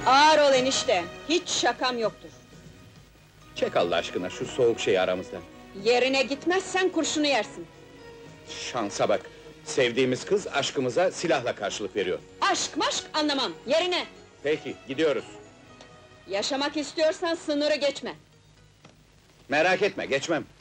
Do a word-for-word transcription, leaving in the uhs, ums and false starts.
Ağır ol enişte, hiç şakam yoktur. Çek Allah aşkına şu soğuk şeyi aramızdan. Yerine gitmezsen kurşunu yersin. Şansa bak! Sevdiğimiz kız aşkımıza silahla karşılık veriyor. Aşk maşk anlamam, yerine! Peki, gidiyoruz. Yaşamak istiyorsan sınırı geçme. Merak etme, geçmem.